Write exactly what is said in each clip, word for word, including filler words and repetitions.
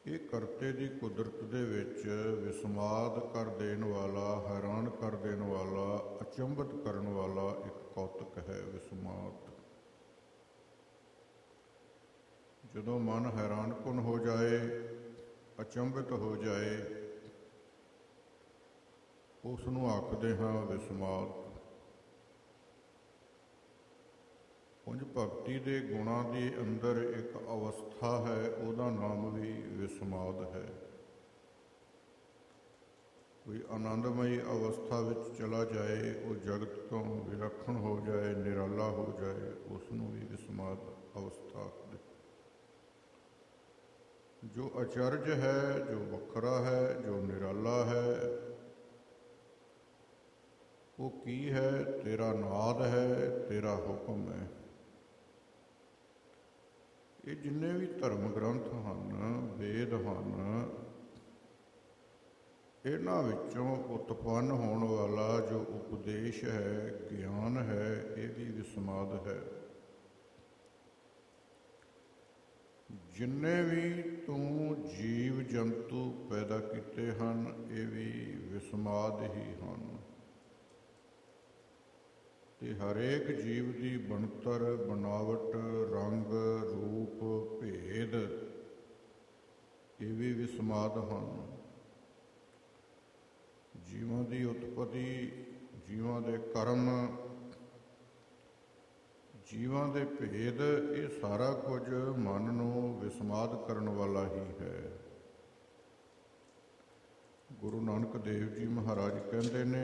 ਇਹ ਕਰਤੇ ਦੀ ਕੁਦਰਤ ਦੇ ਵਿੱਚ ਵਿਸਮਾਦ ਕਰ ਦੇਣ ਵਾਲਾ, ਹੈਰਾਨ ਕਰ ਦੇਣ ਵਾਲਾ, ਅਚੰਭਤ ਕਰਨ ਵਾਲਾ ਇੱਕ ਕੌਤਕ ਹੈ ਵਿਸਮਾਦ। ਜਦੋਂ ਮਨ ਹੈਰਾਨਕੁਨ ਹੋ ਜਾਏ, ਅਚੰਭਿਤ ਹੋ ਜਾਏ, ਉਸ ਨੂੰ ਆਖਦੇ ਹਾਂ ਵਿਸਮਾਦ। ਉਂਝ ਭਗਤੀ ਦੇ ਗੁਣਾਂ ਦੇ ਅੰਦਰ ਇੱਕ ਅਵਸਥਾ ਹੈ, ਉਹਦਾ ਨਾਮ ਵੀ ਵਿਸਮਾਦ ਹੈ। ਕੋਈ ਆਨੰਦਮਈ ਅਵਸਥਾ ਵਿੱਚ ਚਲਾ ਜਾਏ, ਉਹ ਜਗਤ ਤੋਂ ਵਿਲੱਖਣ ਹੋ ਜਾਏ, ਨਿਰਾਲਾ ਹੋ ਜਾਏ, ਉਸ ਨੂੰ ਵੀ ਵਿਸਮਾਦ ਅਵਸਥਾ ਆਖਦੇ। ਜੋ ਅਚਰਜ ਹੈ, ਜੋ ਵੱਖਰਾ ਹੈ, ਜੋ ਨਿਰਾਲਾ ਹੈ, ਉਹ ਕੀ ਹੈ? ਤੇਰਾ ਨਾਦ ਹੈ, ਤੇਰਾ ਹੁਕਮ ਹੈ। ਇਹ ਜਿੰਨੇ ਵੀ ਧਰਮ ਗ੍ਰੰਥ ਹਨ, ਵੇਦ ਹਨ, ਇਹਨਾਂ ਵਿੱਚੋਂ ਉਤਪੰਨ ਹੋਣ ਵਾਲਾ ਜੋ ਉਪਦੇਸ਼ ਹੈ, ਗਿਆਨ ਹੈ, ਇਹ ਵੀ ਵਿਸਮਾਦ ਹੈ। ਜਿੰਨੇ ਵੀ ਤੂੰ ਜੀਵ ਜੰਤੂ ਪੈਦਾ ਕੀਤੇ ਹਨ, ਇਹ ਵੀ ਵਿਸਮਾਦ ਹੀ ਹਨ। ਤੇ ਹਰੇਕ ਜੀਵ ਦੀ ਬਣਤਰ, ਬਣਾਵਟ, ਰੰਗ, ਰੂਪ, ਭੇਦ, ਇਹ ਵੀ ਵਿਸਮਾਦ ਹਨ। ਜੀਵਾਂ ਦੀ ਉਤਪਤੀ, ਜੀਵਾਂ ਦੇ ਕਰਮ, ਜੀਵਾਂ ਦੇ ਭੇਦ, ਇਹ ਸਾਰਾ ਕੁਝ ਮਨ ਨੂੰ ਵਿਸਮਾਦ ਕਰਨ ਵਾਲਾ ਹੀ ਹੈ। ਗੁਰੂ ਨਾਨਕ ਦੇਵ ਜੀ ਮਹਾਰਾਜ ਕਹਿੰਦੇ ਨੇ,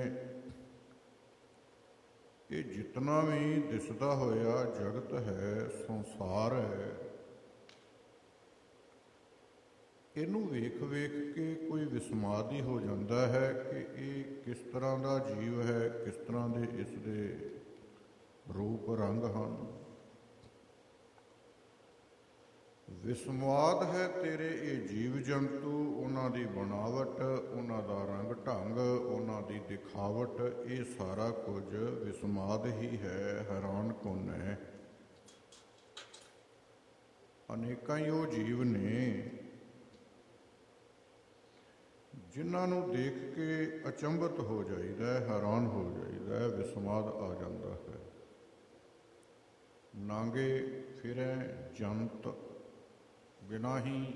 ਇਹ ਜਿਤਨਾ ਵੀ ਦਿਸਦਾ ਹੋਇਆ ਜਗਤ ਹੈ, ਸੰਸਾਰ ਹੈ, ਇਹਨੂੰ ਵੇਖ ਵੇਖ ਕੇ ਕੋਈ ਵਿਸਮਾਦ ਹੀ ਹੋ ਜਾਂਦਾ ਹੈ ਕਿ ਇਹ ਕਿਸ ਤਰ੍ਹਾਂ ਦਾ ਜੀਵ ਹੈ, ਕਿਸ ਤਰ੍ਹਾਂ ਦੇ ਇਸ ਦੇ ਰੂਪ ਰੰਗ ਹਨ। ਵਿਸਮਾਦ ਹੈ ਤੇਰੇ ਇਹ ਜੀਵ ਜੰਤੂ, ਉਹਨਾਂ ਦੀ ਬਣਾਵਟ, ਉਹਨਾਂ ਦਾ ਰੰਗ ਢੰਗ, ਉਹਨਾਂ ਦੀ ਦਿਖਾਵਟ, ਇਹ ਸਾਰਾ ਕੁਝ ਵਿਸਮਾਦ ਹੀ ਹੈ, ਹੈਰਾਨਕੁਨ ਹੈ। ਅਨੇਕਾਂ ਹੀ ਉਹ ਜੀਵ ਨੇ ਜਿਨ੍ਹਾਂ ਨੂੰ ਦੇਖ ਕੇ ਅਚੰਭਤ ਹੋ ਜਾਈਦਾ, ਹੈਰਾਨ ਹੋ ਜਾਈਦਾ, ਵਿਸਮਾਦ ਆ ਜਾਂਦਾ ਹੈ। ਨਾਂਗੇ ਫਿਰੈ ਜੰਤ, ਬਿਨਾਂ ਹੀ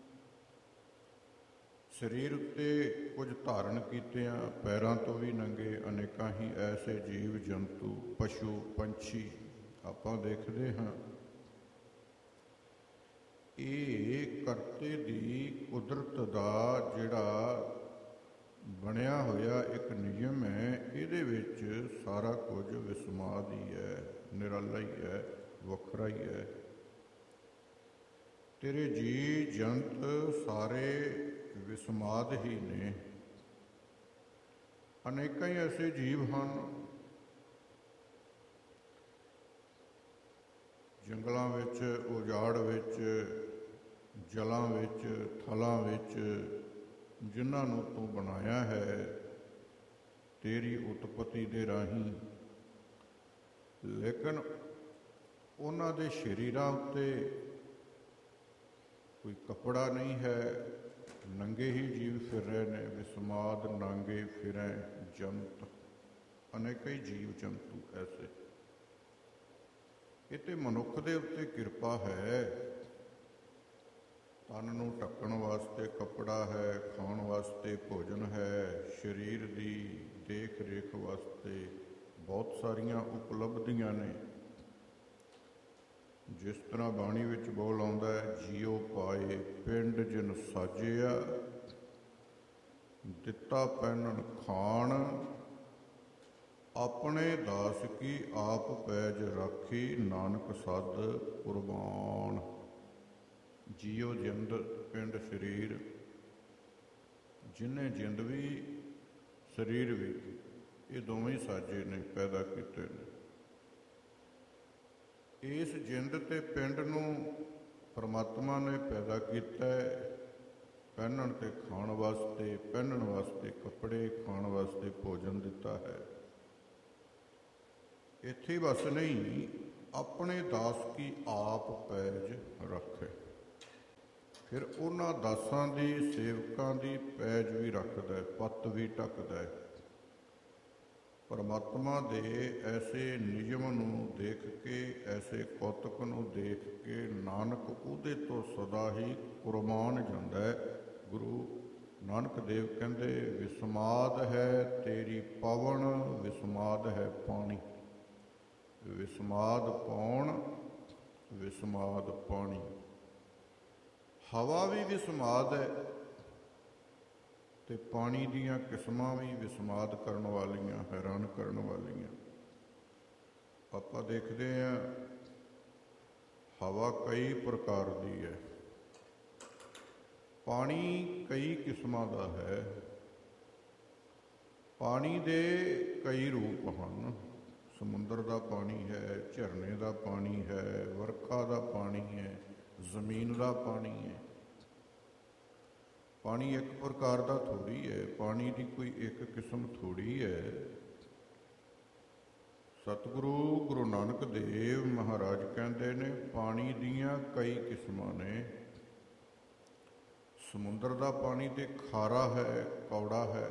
ਸਰੀਰ ਉੱਤੇ ਕੁਝ ਧਾਰਨ ਕੀਤਿਆਂ, ਪੈਰਾਂ ਤੋਂ ਵੀ ਨੰਗੇ ਅਨੇਕਾਂ ਹੀ ਐਸੇ ਜੀਵ ਜੰਤੂ, ਪਸ਼ੂ ਪੰਛੀ ਆਪਾਂ ਦੇਖਦੇ ਹਾਂ। ਇਹ ਕਰਤੇ ਦੀ ਕੁਦਰਤ ਦਾ ਜਿਹੜਾ ਬਣਿਆ ਹੋਇਆ ਇੱਕ ਨਿਯਮ ਹੈ, ਇਹਦੇ ਵਿੱਚ ਸਾਰਾ ਕੁਝ ਵਿਸਮਾਦ ਹੀ ਹੈ, ਨਿਰਾਲਾ ਹੀ ਹੈ, ਵੱਖਰਾ ਹੀ ਹੈ। ਤੇਰੇ ਜੀ ਜੰਤ ਸਾਰੇ ਵਿਸਮਾਦ ਹੀ ਨੇ। ਅਨੇਕਾਂ ਹੀ ਐਸੇ ਜੀਵ ਹਨ, ਜੰਗਲਾਂ ਵਿੱਚ, ਉਜਾੜ ਵਿੱਚ, ਜਲਾਂ ਵਿੱਚ, ਥਲਾਂ ਵਿੱਚ, ਜਿਨ੍ਹਾਂ ਨੂੰ ਤੂੰ ਬਣਾਇਆ ਹੈ ਤੇਰੀ ਉਤਪਤੀ ਦੇ ਰਾਹੀਂ, ਲੇਕਿਨ ਉਹਨਾਂ ਦੇ ਸਰੀਰਾਂ ਉੱਤੇ ਕੋਈ ਕੱਪੜਾ ਨਹੀਂ ਹੈ, ਨੰਗੇ ਹੀ ਜੀਵ ਫਿਰ ਰਹੇ ਨੇ। ਵਿਸਮਾਦ ਨਾਂਗੇ ਫਿਰੈ ਜੰਤ, ਅਨੇਕਾਂ ਹੀ ਜੀਵ ਜੰਤੂ ਐਸੇ। ਇਹ ਤੇ ਮਨੁੱਖ ਦੇ ਉੱਤੇ ਕਿਰਪਾ ਹੈ। ਤਨ ਨੂੰ ਢੱਕਣ ਵਾਸਤੇ ਕੱਪੜਾ ਹੈ, ਖਾਣ ਵਾਸਤੇ ਭੋਜਨ ਹੈ, ਸਰੀਰ ਦੀ ਦੇਖ ਰੇਖ ਵਾਸਤੇ ਬਹੁਤ ਸਾਰੀਆਂ ਉਪਲਬਧੀਆਂ ਨੇ। ਜਿਸ ਤਰ੍ਹਾਂ ਬਾਣੀ ਵਿੱਚ ਬੋਲ ਆਉਂਦਾ ਹੈ, ਜੀਓ ਪਾਏ ਪਿੰਡ ਜਿਨ ਸਾਜਿਆ, ਦਿੱਤਾ ਪਹਿਨਣ ਖਾਣ, ਆਪਣੇ ਦਾਸ ਕੀ ਆਪ ਪੈਜ ਰਾਖੀ, ਨਾਨਕ ਸਦ ਕੁਰਬਾਨ। ਜੀਓ ਜਿੰਦ, ਪਿੰਡ ਸਰੀਰ, ਜਿਹਨੇ ਜਿੰਦ ਵੀ ਸਰੀਰ ਵੀ, ਇਹ ਦੋਵੇਂ ਹੀ ਸਾਜੇ ਨੇ, ਪੈਦਾ ਕੀਤੇ ਨੇ। ਇਸ ਜਿੰਦ ਤੇ ਪਿੰਡ ਨੂੰ ਪਰਮਾਤਮਾ ਨੇ ਪੈਦਾ ਕੀਤਾ ਹੈ, ਪਹਿਨਣ ਤੇ ਖਾਣ ਵਾਸਤੇ, ਪਹਿਨਣ ਵਾਸਤੇ ਕੱਪੜੇ, ਖਾਣ ਵਾਸਤੇ ਭੋਜਨ ਦਿੱਤਾ ਹੈ। ਇੱਥੇ ਬਸ ਨਹੀਂ, ਆਪਣੇ ਦਾਸ ਕੀ ਆਪ ਪੈਜ ਰੱਖੇ। ਫਿਰ ਉਹਨਾਂ ਦਾਸਾਂ ਦੀ, ਸੇਵਕਾਂ ਦੀ ਪੈਜ ਵੀ ਰੱਖਦਾ ਹੈ, ਪੱਤ ਵੀ ਢੱਕਦਾ ਹੈ। ਪਰਮਾਤਮਾ ਦੇ ਐਸੇ ਨਿਯਮ ਨੂੰ ਦੇਖ ਕੇ, ਐਸੇ ਕੌਤਕ ਨੂੰ ਦੇਖ ਕੇ ਨਾਨਕ ਉਹਦੇ ਤੋਂ ਸਦਾ ਹੀ ਕੁਰਬਾਨ ਜਾਂਦਾ ਹੈ। ਗੁਰੂ ਨਾਨਕ ਦੇਵ ਕਹਿੰਦੇ, ਵਿਸਮਾਦ ਹੈ ਤੇਰੀ ਪਵਨ, ਵਿਸਮਾਦ ਹੈ ਪਾਣੀ। ਵਿਸਮਾਦ ਪੌਣ, ਵਿਸਮਾਦ ਪਾਣੀ। ਹਵਾ ਵੀ ਵਿਸਮਾਦ ਹੈ ਤੇ ਪਾਣੀ ਦੀਆਂ ਕਿਸਮਾਂ ਵੀ ਵਿਸਮਾਦ ਕਰਨ ਵਾਲੀਆਂ, ਹੈਰਾਨ ਕਰਨ ਵਾਲੀਆਂ। ਆਪਾਂ ਦੇਖਦੇ ਹਾਂ ਹਵਾ ਕਈ ਪ੍ਰਕਾਰ ਦੀ ਹੈ, ਪਾਣੀ ਕਈ ਕਿਸਮਾਂ ਦਾ ਹੈ। ਪਾਣੀ ਦੇ ਕਈ ਰੂਪ ਹਨ। ਸਮੁੰਦਰ ਦਾ ਪਾਣੀ ਹੈ, ਝਰਨੇ ਦਾ ਪਾਣੀ ਹੈ, ਵਰਖਾ ਦਾ ਪਾਣੀ ਹੈ, ਜ਼ਮੀਨ ਦਾ ਪਾਣੀ ਹੈ। ਪਾਣੀ ਇੱਕ ਪ੍ਰਕਾਰ ਦਾ ਥੋੜ੍ਹੀ ਹੈ, ਪਾਣੀ ਦੀ ਕੋਈ ਇੱਕ ਕਿਸਮ ਥੋੜ੍ਹੀ ਹੈ। ਸਤਿਗੁਰੂ ਗੁਰੂ ਨਾਨਕ ਦੇਵ ਮਹਾਰਾਜ ਕਹਿੰਦੇ ਨੇ, ਪਾਣੀ ਦੀਆਂ ਕਈ ਕਿਸਮਾਂ ਨੇ। ਸਮੁੰਦਰ ਦਾ ਪਾਣੀ ਤੇ ਖਾਰਾ ਹੈ, ਕੌੜਾ ਹੈ।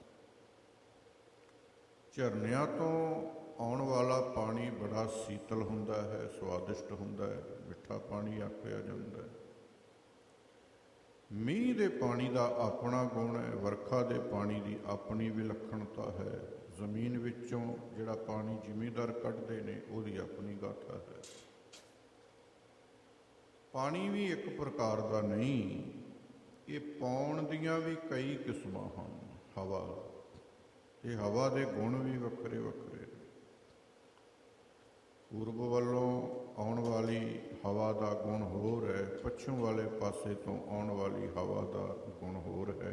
ਝਰਨਿਆਂ ਤੋਂ ਆਉਣ ਵਾਲਾ ਪਾਣੀ ਬੜਾ ਸੀਤਲ ਹੁੰਦਾ ਹੈ, ਸਵਾਦਿਸ਼ਟ ਹੁੰਦਾ ਹੈ, ਮਿੱਠਾ ਪਾਣੀ ਆਖਿਆ ਜਾਂਦਾ ਹੈ। ਮੀਂਹ ਦੇ ਪਾਣੀ ਦਾ ਆਪਣਾ ਗੁਣ ਹੈ, ਵਰਖਾ ਦੇ ਪਾਣੀ ਦੀ ਆਪਣੀ ਵਿਲੱਖਣਤਾ ਹੈ। ਜ਼ਮੀਨ ਵਿੱਚੋਂ ਜਿਹੜਾ ਪਾਣੀ ਜ਼ਿਮੀਂਦਾਰ ਕੱਢਦੇ ਨੇ, ਉਹਦੀ ਆਪਣੀ ਗਾਥਾ ਹੈ। ਪਾਣੀ ਵੀ ਇੱਕ ਪ੍ਰਕਾਰ ਦਾ ਨਹੀਂ, ਇਹ ਪਾਉਣ ਦੀਆਂ ਵੀ ਕਈ ਕਿਸਮਾਂ ਹਨ। ਹਵਾ, ਇਹ ਹਵਾ ਦੇ ਗੁਣ ਵੀ ਵੱਖਰੇ ਵੱਖਰੇ। ਪੂਰਬ ਵੱਲੋਂ ਆਉਣ ਵਾਲੀ ਹਵਾ ਦਾ ਗੁਣ ਹੋਰ ਹੈ, ਪੱਛਮ ਵਾਲੇ ਪਾਸੇ ਤੋਂ ਆਉਣ ਵਾਲੀ ਹਵਾ ਦਾ ਗੁਣ ਹੋਰ ਹੈ।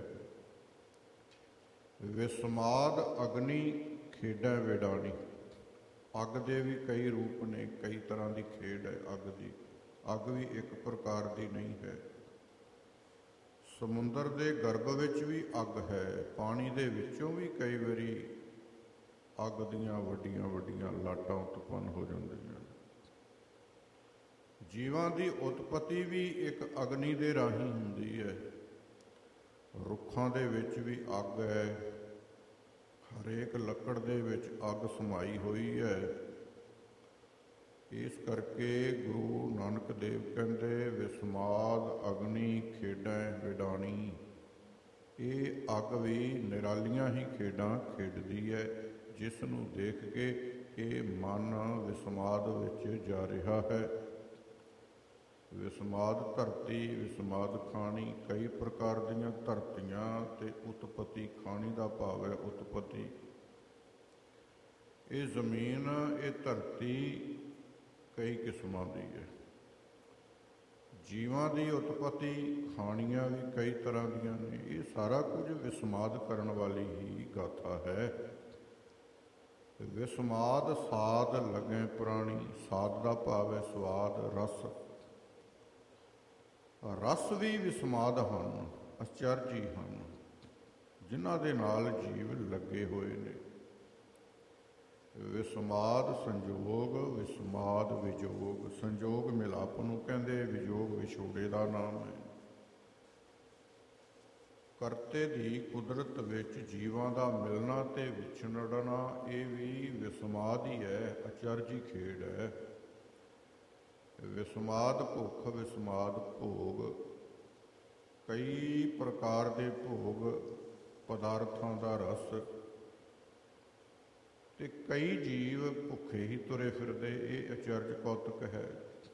ਵਿਸਮਾਦ ਅਗਨੀ ਖੇਡਾਂ ਵਿਡਾਣੀ। ਅੱਗ ਦੇ ਵੀ ਕਈ ਰੂਪ ਨੇ, ਕਈ ਤਰ੍ਹਾਂ ਦੀ ਖੇਡ ਹੈ ਅੱਗ ਦੀ। ਅੱਗ ਵੀ ਇੱਕ ਪ੍ਰਕਾਰ ਦੀ ਨਹੀਂ ਹੈ। ਸਮੁੰਦਰ ਦੇ ਗਰਭ ਵਿੱਚ ਵੀ ਅੱਗ ਹੈ, ਪਾਣੀ ਦੇ ਵਿੱਚੋਂ ਵੀ ਕਈ ਵਾਰੀ ਅੱਗ ਦੀਆਂ ਵੱਡੀਆਂ ਵੱਡੀਆਂ ਲਾਟਾਂ ਉਤਪੰਨ ਹੋ ਜਾਂਦੀਆਂ। ਜੀਵਾਂ ਦੀ ਉਤਪਤੀ ਵੀ ਇੱਕ ਅਗਨੀ ਦੇ ਰਾਹੀਂ ਹੁੰਦੀ ਹੈ। ਰੁੱਖਾਂ ਦੇ ਵਿੱਚ ਵੀ ਅੱਗ ਹੈ, ਹਰੇਕ ਲੱਕੜ ਦੇ ਵਿੱਚ ਅੱਗ ਸਮਾਈ ਹੋਈ ਹੈ। ਇਸ ਕਰਕੇ ਗੁਰੂ ਨਾਨਕ ਦੇਵ ਕਹਿੰਦੇ, ਵਿਸਮਾਦ ਅਗਨੀ ਖੇਡਾਂ ਵਿਡਾਣੀ। ਇਹ ਅੱਗ ਵੀ ਨਿਰਾਲੀਆਂ ਹੀ ਖੇਡਾਂ ਖੇਡਦੀ ਹੈ, ਜਿਸ ਨੂੰ ਦੇਖ ਕੇ ਇਹ ਮਨ ਵਿਸਮਾਦ ਵਿੱਚ ਜਾ ਰਿਹਾ ਹੈ। ਵਿਸਮਾਦ ਧਰਤੀ, ਵਿਸਮਾਦ ਖਾਣੀ। ਕਈ ਪ੍ਰਕਾਰ ਦੀਆਂ ਧਰਤੀਆਂ ਤੇ ਉਤਪਤੀ, ਖਾਣੀ ਦਾ ਭਾਵ ਹੈ ਉਤਪਤੀ। ਇਹ ਜ਼ਮੀਨ, ਇਹ ਧਰਤੀ ਕਈ ਕਿਸਮਾਂ ਦੀ ਹੈ। ਜੀਵਾਂ ਦੀ ਉਤਪਤੀ, ਖਾਣੀਆਂ ਵੀ ਕਈ ਤਰ੍ਹਾਂ ਦੀਆਂ ਨੇ। ਇਹ ਸਾਰਾ ਕੁਝ ਵਿਸਮਾਦ ਕਰਨ ਵਾਲੀ ਹੀ ਗਾਥਾ ਹੈ। ਵਿਸਮਾਦ ਸਾਧ ਲੱਗੇ ਪ੍ਰਾਣੀ। ਸਾਧ ਦਾ ਭਾਵ ਹੈ ਸਵਾਦ, ਰਸ। ਰਸ ਵੀ ਵਿਸਮਾਦ ਹਨ, ਅਚਰਜੀ ਹਨ, ਜਿਨ੍ਹਾਂ ਦੇ ਨਾਲ ਜੀਵ ਲੱਗੇ ਹੋਏ ਨੇ। ਵਿਸਮਾਦ ਸੰਜੋਗ, ਵਿਸਮਾਦ ਵਿਜੋਗ। ਸੰਜੋਗ ਮਿਲਾਪ ਨੂੰ ਕਹਿੰਦੇ, ਵਿਜੋਗ ਵਿਛੋੜੇ ਦਾ ਨਾਮ ਹੈ। ਕਰਤੇ ਦੀ ਕੁਦਰਤ ਵਿੱਚ ਜੀਵਾਂ ਦਾ ਮਿਲਣਾ ਤੇ ਵਿਛੜਨਾ, ਇਹ ਵੀ ਵਿਸਮਾਦ ਹੀ ਹੈ, ਅਚਰਜੀ ਖੇਡ ਹੈ। ਵਿਸਮਾਦ ਭੁੱਖ, ਵਿਸਮਾਦ ਭੋਗ। ਕਈ ਪ੍ਰਕਾਰ ਦੇ ਭੋਗ ਪਦਾਰਥਾਂ ਦਾ ਰਸ, ਤੇ ਕਈ ਜੀਵ ਭੁੱਖੇ ਹੀ ਤੁਰੇ ਫਿਰਦੇ। ਇਹ ਅਚਰਜ ਕੌਤਕ ਹੈ।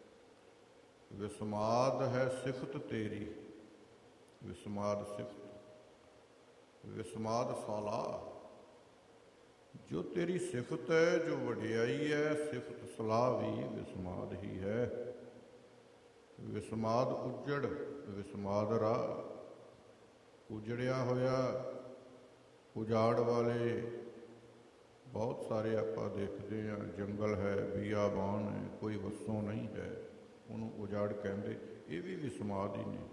ਵਿਸਮਾਦ ਹੈ ਸਿਫਤ ਤੇਰੀ, ਵਿਸਮਾਦ ਸਿਫਤ। ਵਿਸਮਾਦ ਸਲਾਹ, ਜੋ ਤੇਰੀ ਸਿਫਤ ਹੈ, ਜੋ ਵਡਿਆਈ ਹੈ, ਸਿਫਤ ਸਲਾਹ ਵੀ ਵਿਸਮਾਦ ਹੀ ਹੈ। ਵਿਸਮਾਦ ਉੱਜੜ, ਵਿਸਮਾਦ ਰਾਹ। ਉਜੜਿਆ ਹੋਇਆ, ਉਜਾੜ ਵਾਲੇ ਬਹੁਤ ਸਾਰੇ ਆਪਾਂ ਦੇਖਦੇ ਹਾਂ। ਜੰਗਲ ਹੈ, ਬੀਆਬਾਨ ਹੈ, ਕੋਈ ਵਸੋਂ ਨਹੀਂ ਹੈ, ਉਹਨੂੰ ਉਜਾੜ ਕਹਿੰਦੇ। ਇਹ ਵੀ ਵਿਸਮਾਦ ਹੀ ਨੇ।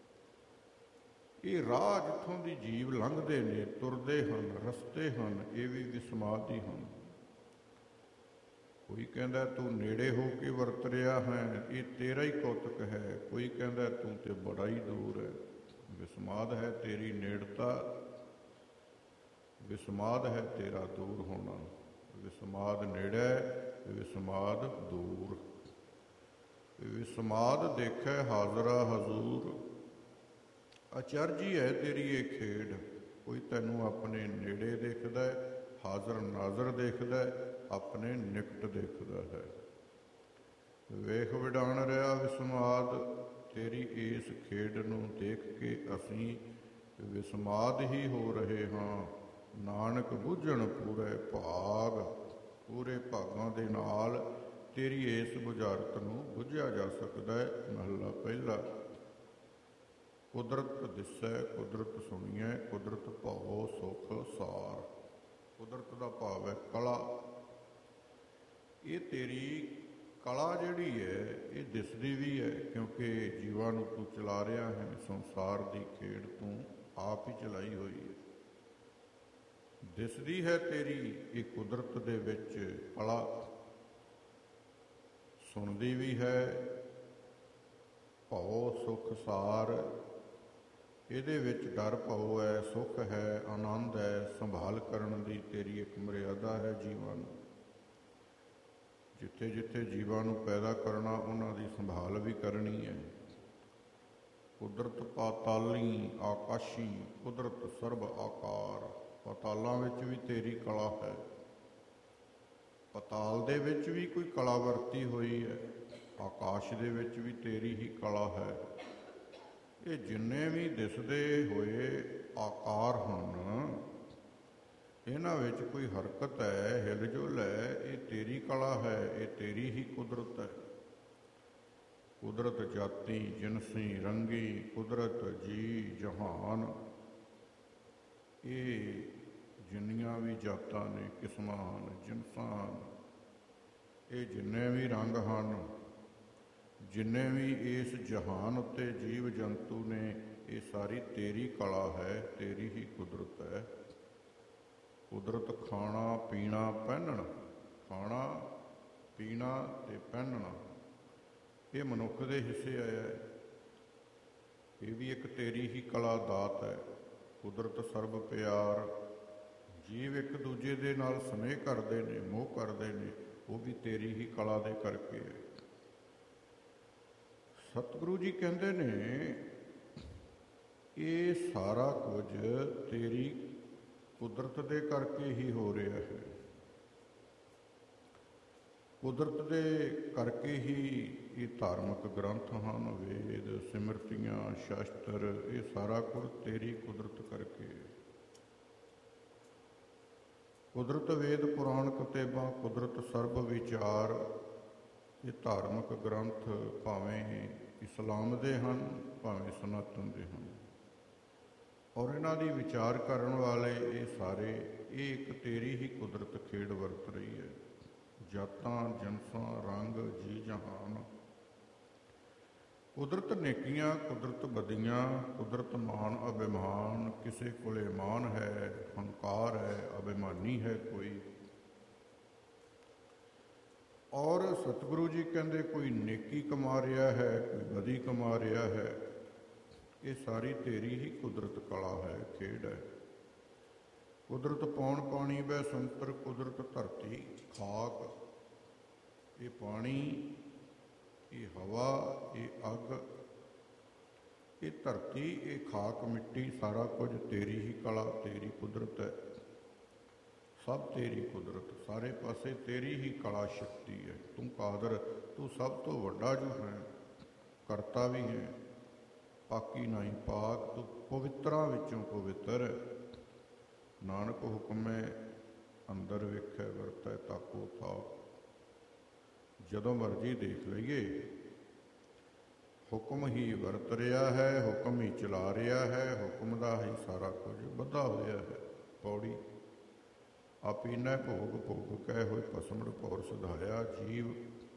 ਇਹ ਰਾਹ ਜਿੱਥੋਂ ਦੀ ਜੀਵ ਲੰਘਦੇ ਨੇ, ਤੁਰਦੇ ਹਨ, ਰਸਤੇ ਹਨ, ਇਹ ਵੀ ਵਿਸਮਾਦ ਹੀ ਹਨ। ਕੋਈ ਕਹਿੰਦਾ ਤੂੰ ਨੇੜੇ ਹੋ ਕੇ ਵਰਤ ਰਿਹਾ ਹੈ, ਇਹ ਤੇਰਾ ਹੀ ਕੌਤਕ ਹੈ। ਕੋਈ ਕਹਿੰਦਾ ਤੂੰ ਤੇ ਬੜਾ ਹੀ ਦੂਰ ਹੈ। ਵਿਸਮਾਦ ਹੈ ਤੇਰੀ ਨੇੜਤਾ, ਵਿਸਮਾਦ ਹੈ ਤੇਰਾ ਦੂਰ ਹੋਣਾ। ਵਿਸਮਾਦ ਨੇੜੇ, ਵਿਸਮਾਦ ਦੂਰ। ਵਿਸਮਾਦ ਦੇਖੈ ਹਾਜ਼ਰਾ ਹਜ਼ੂਰ। ਅਚਰਜੀ ਹੈ ਤੇਰੀ ਇਹ ਖੇਡ। ਕੋਈ ਤੈਨੂੰ ਆਪਣੇ ਨੇੜੇ ਦੇਖਦਾ ਹੈ, ਹਾਜ਼ਰ ਨਾਜ਼ਰ ਦੇਖਦਾ ਹੈ, ਆਪਣੇ ਨਿਕਟ ਦੇਖਦਾ ਹੈ। ਵੇਖ ਵਿਡਾਣ ਰਿਹਾ ਵਿਸਮਾਦ, ਤੇਰੀ ਇਸ ਖੇਡ ਨੂੰ ਦੇਖ ਕੇ ਅਸੀਂ ਵਿਸਮਾਦ ਹੀ ਹੋ ਰਹੇ ਹਾਂ। ਨਾਨਕ ਬੁੱਝਣ ਪੂਰੇ ਭਾਗ, ਪੂਰੇ ਭਾਗਾਂ ਦੇ ਨਾਲ ਤੇਰੀ ਇਸ ਬੁਝਾਰਤ ਨੂੰ ਬੁੱਝਿਆ ਜਾ ਸਕਦਾ ਹੈ। ਮਹਲਾ ਪਹਿਲਾ। ਕੁਦਰਤ ਦਿਸੈ ਕੁਦਰਤ ਸੁਣੀਐ, ਕੁਦਰਤ ਭਉ ਸੁਖ ਸਾਰ। ਕੁਦਰਤ ਦਾ ਭਾਵ ਹੈ ਕਲਾ। ਇਹ ਤੇਰੀ ਕਲਾ ਜਿਹੜੀ ਹੈ ਇਹ ਦਿਸਦੀ ਵੀ ਹੈ, ਕਿਉਂਕਿ ਜੀਵਾਂ ਨੂੰ ਤੂੰ ਚਲਾ ਰਿਹਾ ਹੈ। ਸੰਸਾਰ ਦੀ ਖੇਡ ਤੂੰ ਆਪ ਹੀ ਚਲਾਈ ਹੋਈ ਹੈ। ਦਿਸਦੀ ਹੈ ਤੇਰੀ ਇਹ ਕੁਦਰਤ ਦੇ ਵਿੱਚ ਕਲਾ, ਸੁਣਦੀ ਵੀ ਹੈ। ਭਉ ਸੁਖ ਸਾਰ, ਇਹਦੇ ਵਿੱਚ ਡਰ ਭਉ ਹੈ, ਸੁੱਖ ਹੈ, ਆਨੰਦ ਹੈ। ਸੰਭਾਲ ਕਰਨ ਦੀ ਤੇਰੀ ਇੱਕ ਮਰਿਆਦਾ ਹੈ ਜੀਵਾਂ ਨੂੰ। ਜਿੱਥੇ ਜਿੱਥੇ ਜੀਵਾਂ ਨੂੰ ਪੈਦਾ ਕਰਨਾ, ਉਹਨਾਂ ਦੀ ਸੰਭਾਲ ਵੀ ਕਰਨੀ ਹੈ। ਕੁਦਰਤ ਪਾਤਾਲੀ ਆਕਾਸ਼ੀ, ਕੁਦਰਤ ਸਰਬ ਆਕਾਰ। ਪਤਾਲਾਂ ਵਿੱਚ ਵੀ ਤੇਰੀ ਕਲਾ ਹੈ। ਪਤਾਲ ਦੇ ਵਿੱਚ ਵੀ ਕੋਈ ਕਲਾ ਵਰਤੀ ਹੋਈ ਹੈ। ਆਕਾਸ਼ ਦੇ ਵਿੱਚ ਵੀ ਤੇਰੀ ਹੀ ਕਲਾ ਹੈ। ਇਹ ਜਿੰਨੇ ਵੀ ਦਿਸਦੇ ਹੋਏ ਆਕਾਰ ਹਨ, ਇਹਨਾਂ ਵਿੱਚ ਕੋਈ ਹਰਕਤ ਹੈ, ਹਿਲਜੁਲ ਹੈ, ਇਹ ਤੇਰੀ ਕਲਾ ਹੈ, ਇਹ ਤੇਰੀ ਹੀ ਕੁਦਰਤ ਹੈ। ਕੁਦਰਤ ਜਾਤੀ ਜਿਨਸੀ ਰੰਗੀ, ਕੁਦਰਤ ਜੀ ਜਹਾਨ। ਇਹ ਜਿੰਨੀਆਂ ਵੀ ਜਾਤਾਂ ਨੇ, ਕਿਸਮਾਂ ਹਨ, ਜਿਨਸਾਂ ਹਨ, ਇਹ ਜਿੰਨੇ ਵੀ ਰੰਗ ਹਨ, ਜਿੰਨੇ ਵੀ ਇਸ ਜਹਾਨ ਉੱਤੇ ਜੀਵ ਜੰਤੂ ਨੇ, ਇਹ ਸਾਰੀ ਤੇਰੀ ਕਲਾ ਹੈ, ਤੇਰੀ ਹੀ ਕੁਦਰਤ ਹੈ। ਕੁਦਰਤ ਖਾਣਾ ਪੀਣਾ ਪਹਿਨਣਾ, ਖਾਣਾ ਪੀਣਾ ਤੇ ਪਹਿਨਣਾ, ਇਹ ਮਨੁੱਖ ਦੇ ਹਿੱਸੇ ਆਇਆ ਹੈ। ਇਹ ਵੀ ਇੱਕ ਤੇਰੀ ਹੀ ਕਲਾ ਦਾਤ ਹੈ। ਕੁਦਰਤ ਸਰਬ ਪਿਆਰ, ਜੀਵ ਇੱਕ ਦੂਜੇ ਦੇ ਨਾਲ ਸਨੇਹ ਕਰਦੇ ਨੇ, ਮੋਹ ਕਰਦੇ ਨੇ, ਉਹ ਵੀ ਤੇਰੀ ਹੀ ਕਲਾ ਦੇ ਕਰਕੇ ਹੈ। ਸਤਿਗੁਰੂ ਜੀ ਕਹਿੰਦੇ ਨੇ ਇਹ ਸਾਰਾ ਕੁਝ ਤੇਰੀ ਕੁਦਰਤ ਦੇ ਕਰਕੇ ਹੀ ਹੋ ਰਿਹਾ ਹੈ। ਕੁਦਰਤ ਦੇ ਕਰਕੇ ਹੀ ਇਹ ਧਾਰਮਿਕ ਗ੍ਰੰਥ ਹਨ, ਵੇਦ ਸਿਮਰਤੀਆਂ ਸ਼ਾਸਤਰ, ਇਹ ਸਾਰਾ ਕੁਝ ਤੇਰੀ ਕੁਦਰਤ ਕਰਕੇ। ਕੁਦਰਤ ਵੇਦ ਪੁਰਾਣ ਕਿਤਾਬਾਂ, ਕੁਦਰਤ ਸਰਬ ਵਿਚਾਰ। ਇਹ ਧਾਰਮਿਕ ਗ੍ਰੰਥ ਭਾਵੇਂ ਇਸਲਾਮ ਦੇ ਹਨ, ਭਾਵੇਂ ਸਨਾਤਨ ਦੇ ਹਨ, ਔਰ ਇਹਨਾਂ ਦੀ ਵਿਚਾਰ ਕਰਨ ਵਾਲੇ ਇਹ ਸਾਰੇ, ਇਹ ਇੱਕ ਤੇਰੀ ਹੀ ਕੁਦਰਤ ਖੇਡ ਵਰਤ ਰਹੀ ਹੈ। ਜਾਤਾਂ ਜਨਸਾਂ ਰੰਗ ਜੀ ਜਹਾਨ। ਕੁਦਰਤ ਨੇਕੀਆਂ, ਕੁਦਰਤ ਬਦੀਆਂ, ਕੁਦਰਤ ਮਾਨ ਅਭਿਮਾਨ। ਕਿਸੇ ਕੋਲੇ ਮਾਨ ਹੈ, ਹੰਕਾਰ ਹੈ, ਅਭਿਮਾਨੀ ਹੈ ਕੋਈ। ਔਰ ਸਤਿਗੁਰੂ ਜੀ ਕਹਿੰਦੇ ਕੋਈ ਨੇਕੀ ਕਮਾ ਰਿਹਾ ਹੈ, ਕੋਈ ਬਦੀ ਕਮਾ ਰਿਹਾ ਹੈ। ਇਹ ਸਾਰੀ ਤੇਰੀ ਹੀ ਕੁਦਰਤ ਕਲਾ ਹੈ, ਖੇਡ ਹੈ। ਕੁਦਰਤ ਪੌਣ ਪਾਣੀ ਬੈ ਸੰਤਰ, ਕੁਦਰਤ ਧਰਤੀ ਖਾਕ। ਇਹ ਪਾਣੀ, ਇਹ ਹਵਾ, ਇਹ ਅੱਗ, ਇਹ ਧਰਤੀ, ਇਹ ਖਾਕ ਮਿੱਟੀ, ਸਾਰਾ ਕੁਝ ਤੇਰੀ ਹੀ ਕਲਾ, ਤੇਰੀ ਕੁਦਰਤ ਹੈ। ਸਭ ਤੇਰੀ ਕੁਦਰਤ, ਸਾਰੇ ਪਾਸੇ ਤੇਰੀ ਹੀ ਕਲਾ ਸ਼ਕਤੀ ਹੈ। ਤੂੰ ਕਾਦਰ, ਤੂੰ ਸਭ ਤੋਂ ਵੱਡਾ ਜੋ ਹੈ, ਕਰਤਾ ਵੀ ਹੈ, ਪਾਕੀ ਨਾਹੀਂ ਪਾਕ, ਤੂੰ ਪਵਿੱਤਰਾਂ ਵਿੱਚੋਂ ਪਵਿੱਤਰ ਹੈ। ਨਾਨਕ ਹੁਕਮੈ ਅੰਦਰ ਵੇਖੈ ਵਰਤੈ ਤਾਕੋ ਥਾਕ। ਜਦੋਂ ਮਰਜ਼ੀ ਦੇਖ ਲਈਏ, ਹੁਕਮ ਹੀ ਵਰਤ ਰਿਹਾ ਹੈ, ਹੁਕਮ ਹੀ ਚਲਾ ਰਿਹਾ ਹੈ, ਹੁਕਮ ਦਾ ਹੀ ਸਾਰਾ ਕੁਝ ਬੱਧਾ ਹੋਇਆ ਹੈ। ਪੌੜੀ ਆਪੀਨੈ ਭੋਗ ਭੋਗ ਕਹਿ ਹੋਏ ਭਸਮੜ ਭੌਰ ਸੁਧਾਇਆ। ਜੀਵ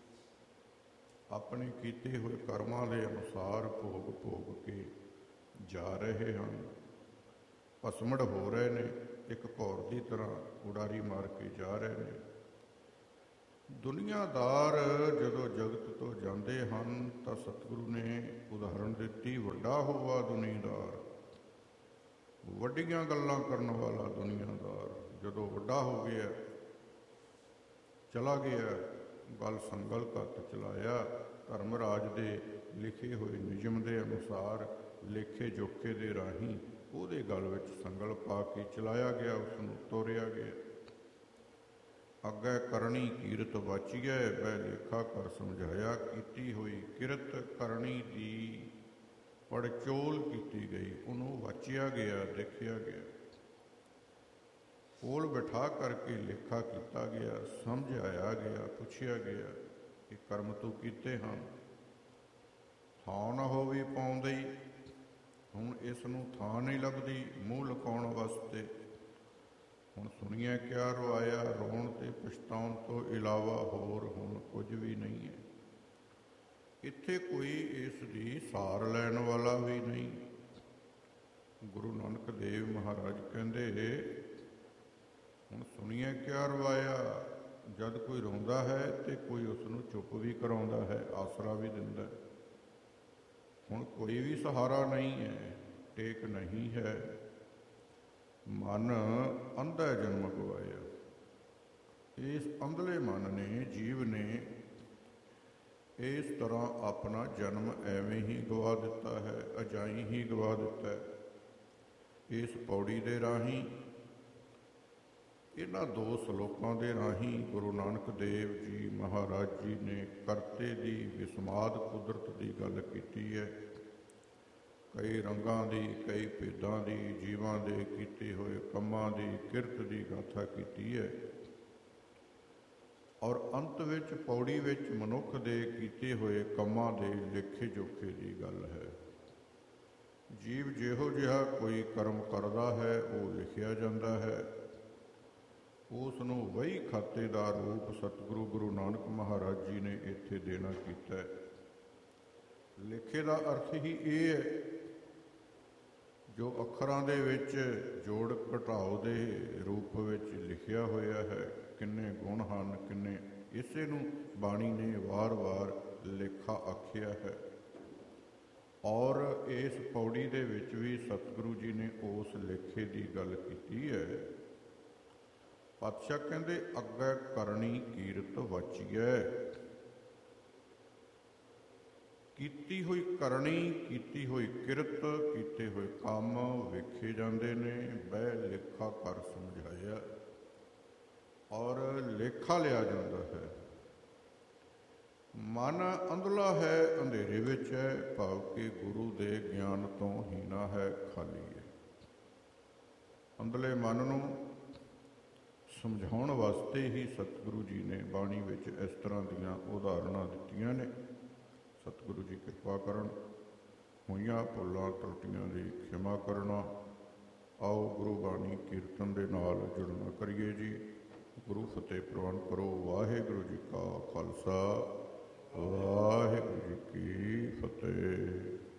ਆਪਣੇ ਕੀਤੇ ਹੋਏ ਕਰਮਾਂ ਦੇ ਅਨੁਸਾਰ ਭੋਗ ਭੋਗ ਕੇ ਜਾ ਰਹੇ ਹਨ, ਭਸਮੜ ਹੋ ਰਹੇ ਨੇ, ਇੱਕ ਭੌਰ ਦੀ ਤਰ੍ਹਾਂ ਉਡਾਰੀ ਮਾਰ ਕੇ ਜਾ ਰਹੇ ਨੇ। ਦੁਨੀਆਦਾਰ ਜਦੋਂ ਜਗਤ ਤੋਂ ਜਾਂਦੇ ਹਨ ਤਾਂ ਸਤਿਗੁਰੂ ਨੇ ਉਦਾਹਰਣ ਦਿੱਤੀ, ਵੱਡਾ ਹੋਵਾ ਦੁਨੀਆਦਾਰ, ਵੱਡੀਆਂ ਗੱਲਾਂ ਕਰਨ ਵਾਲਾ ਦੁਨੀਆਦਾਰ ਜਦੋਂ ਵੱਡਾ ਹੋ ਗਿਆ, ਚਲਾ ਗਿਆ, ਗਲ ਸੰਗਲ ਘੱਤ ਚਲਾਇਆ, ਧਰਮਰਾਜ ਦੇ ਲਿਖੇ ਹੋਏ ਨਿਯਮ ਦੇ ਅਨੁਸਾਰ ਲੇਖੇ ਜੋਖੇ ਦੇ ਰਾਹੀਂ ਉਹਦੇ ਗਲ ਵਿੱਚ ਸੰਗਲ ਪਾ ਕੇ ਚਲਾਇਆ ਗਿਆ, ਉਸ ਨੂੰ ਤੋਰਿਆ ਗਿਆ। ਅੱਗੇ ਕਰਨੀ ਕੀਰਤ ਵਾਚੀਐ, ਬੈ ਲੇਖਾ ਕਰ ਸਮਝਾਇਆ, ਕੀਤੀ ਹੋਈ ਕਿਰਤ ਕਰਨੀ ਦੀ ਪੜਚੋਲ ਕੀਤੀ ਗਈ, ਉਹਨੂੰ ਵਾਚਿਆ ਗਿਆ, ਦੇਖਿਆ ਗਿਆ, ਕੋਲ ਬਿਠਾ ਕਰਕੇ ਲੇਖਾ ਕੀਤਾ ਗਿਆ, ਸਮਝਾਇਆ ਗਿਆ, ਪੁੱਛਿਆ ਗਿਆ ਕਿ ਕਰਮ ਤੂੰ ਕੀਤੇ ਹਨ, ਥਾਂ ਨਾ ਹੋਵੇ ਪਾਉਂਦੇ, ਹੁਣ ਇਸ ਨੂੰ ਥਾਂ ਨਹੀਂ ਲੱਭਦੀ ਮੂੰਹ ਲੁਕਾਉਣ ਵਾਸਤੇ, ਹੁਣ ਸੁਣੀਏ ਕਿਆ ਰਵਾਇਆ, ਰੋਣ ਤੇ ਪਛਤਾਉਣ ਤੋਂ ਇਲਾਵਾ ਹੋਰ ਹੁਣ ਕੁਝ ਵੀ ਨਹੀਂ ਹੈ। ਇੱਥੇ ਕੋਈ ਇਸ ਦੀ ਸਾਰ ਲੈਣ ਵਾਲਾ ਵੀ ਨਹੀਂ। ਗੁਰੂ ਨਾਨਕ ਦੇਵ ਮਹਾਰਾਜ ਕਹਿੰਦੇ, ਹੁਣ ਸੁਣੀਏ ਕਿਆ ਰਵਾਇਆ, ਜਦ ਕੋਈ ਰੋਂਦਾ ਹੈ ਤੇ ਕੋਈ ਉਸ ਨੂੰ ਚੁੱਪ ਵੀ ਕਰਾਉਂਦਾ ਹੈ, ਆਸਰਾ ਵੀ ਦਿੰਦਾ ਹੈ। ਹੁਣ ਕੋਈ ਵੀ ਸਹਾਰਾ ਨਹੀਂ ਹੈ, ਟੇਕ ਨਹੀਂ ਹੈ, ਮਨ ਅੰਧਾ ਜਨਮ ਗਵਾਇਆ। ਇਸ ਅੰਧਲੇ ਮਨ ਨੇ, ਜੀਵ ਨੇ ਇਸ ਤਰ੍ਹਾਂ ਆਪਣਾ ਜਨਮ ਐਵੇਂ ਹੀ ਗਵਾ ਦਿੱਤਾ ਹੈ, ਅਜਾਈਂ ਹੀ ਗਵਾ ਦਿੱਤਾ ਹੈ। ਇਸ ਪੌੜੀ ਦੇ ਰਾਹੀਂ, ਇਹਨਾਂ ਦੋ ਸਲੋਕਾਂ ਦੇ ਰਾਹੀਂ ਗੁਰੂ ਨਾਨਕ ਦੇਵ ਜੀ ਮਹਾਰਾਜ ਜੀ ਨੇ ਕਰਤੇ ਦੀ ਵਿਸਮਾਦ ਕੁਦਰਤ ਦੀ ਗੱਲ ਕੀਤੀ ਹੈ। ਕਈ ਰੰਗਾਂ ਦੀ, ਕਈ ਭੇਦਾਂ ਦੀ, ਜੀਵਾਂ ਦੇ ਕੀਤੇ ਹੋਏ ਕੰਮਾਂ ਦੀ, ਕਿਰਤ ਦੀ ਗਾਥਾ ਕੀਤੀ ਹੈ। ਔਰ ਅੰਤ ਵਿੱਚ ਪੌੜੀ ਵਿੱਚ ਮਨੁੱਖ ਦੇ ਕੀਤੇ ਹੋਏ ਕੰਮਾਂ ਦੇ ਲੇਖੇ ਜੋਖੇ ਦੀ ਗੱਲ ਹੈ। ਜੀਵ ਜਿਹੋ ਜਿਹਾ ਕੋਈ ਕਰਮ ਕਰਦਾ ਹੈ ਉਹ ਲਿਖਿਆ ਜਾਂਦਾ ਹੈ। ਉਸ ਨੂੰ ਵਹੀ ਖਾਤੇ ਦਾ ਰੂਪ ਸਤਿਗੁਰੂ ਗੁਰੂ ਨਾਨਕ ਮਹਾਰਾਜ ਜੀ ਨੇ ਇੱਥੇ ਦੇਣਾ ਕੀਤਾ ਹੈ। ਲੇਖੇ ਦਾ ਅਰਥ ਹੀ ਇਹ ਹੈ, ਜੋ ਅੱਖਰਾਂ ਦੇ ਵਿੱਚ ਜੋੜ ਘਟਾਓ ਦੇ ਰੂਪ ਵਿੱਚ ਲਿਖਿਆ ਹੋਇਆ ਹੈ, ਕਿੰਨੇ ਗੁਣ ਹਨ, ਕਿੰਨੇ, ਇਸੇ ਨੂੰ ਬਾਣੀ ਨੇ ਵਾਰ-ਵਾਰ ਲੇਖਾ ਆਖਿਆ ਹੈ। ਔਰ ਇਸ ਪੌੜੀ ਦੇ ਵਿੱਚ ਵੀ ਸਤਿਗੁਰੂ ਜੀ ਨੇ ਉਸ ਲੇਖੇ ਦੀ ਗੱਲ ਕੀਤੀ ਹੈ। ਪਾਤਸ਼ਾਹ ਕਹਿੰਦੇ, ਅੱਗੇ ਕਰਨੀ ਕੀਰਤ ਵਾਚੀਐ, ਕੀਤੀ ਹੋਈ ਕਰਨੀ, ਕੀਤੀ ਹੋਈ ਕਿਰਤ, ਕੀਤੇ ਹੋਏ ਕੰਮ ਵੇਖੇ ਜਾਂਦੇ ਨੇ, ਬਹਿ ਲੇਖਾ ਕਰ ਸਮਝਾਇਆ, ਔਰ ਲੇਖਾ ਲਿਆ ਜਾਂਦਾ ਹੈ। ਮਨ ਅੰਧਲਾ ਹੈ, ਅੰਧੇਰੇ ਵਿੱਚ ਹੈ, ਭਾਵ ਕਿ ਗੁਰੂ ਦੇ ਗਿਆਨ ਤੋਂ ਹੀਣਾ ਹੈ, ਖਾਲੀ ਹੈ। ਅੰਧਲੇ ਮਨ ਨੂੰ ਸਮਝਾਉਣ ਵਾਸਤੇ ਹੀ ਸਤਿਗੁਰੂ ਜੀ ਨੇ ਬਾਣੀ ਵਿੱਚ ਇਸ ਤਰ੍ਹਾਂ ਦੀਆਂ ਉਦਾਹਰਣਾਂ ਦਿੱਤੀਆਂ ਨੇ। ਸਤਿਗੁਰੂ ਜੀ ਕਿਰਪਾ ਕਰਨ, ਹੋਈਆਂ ਭੁੱਲਾਂ ਤਰੁੱਟੀਆਂ ਦੀ ਖਿਮਾ ਕਰਨਾ। ਆਓ ਗੁਰੂ ਬਾਣੀ ਕੀਰਤਨ ਦੇ ਨਾਲ ਜੁੜਨਾ ਕਰੀਏ ਜੀ। ਗੁਰੂ ਫਤਿਹ ਪ੍ਰਵਾਨ ਕਰੋ। ਵਾਹਿਗੁਰੂ ਜੀ ਕਾ ਖਾਲਸਾ, ਵਾਹਿਗੁਰੂ ਜੀ ਕੀ ਫਤਿਹ।